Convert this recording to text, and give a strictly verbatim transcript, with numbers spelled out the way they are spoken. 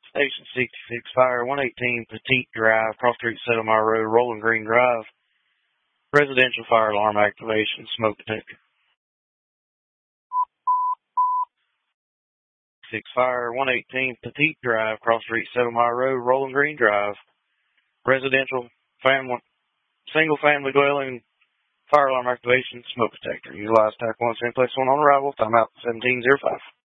Station sixty-six, Fire one eighteen, Petite Drive, Cross Street, Settlemire Road, Rolling Green Drive. Residential fire alarm activation, smoke detector. six Fire one eighteen, Petite Drive, Cross Street, Settlemire Road, Rolling Green Drive. Residential family, single family dwelling, fire alarm activation, smoke detector. Utilize tack one, simplex one on arrival. Time out seventeen oh five.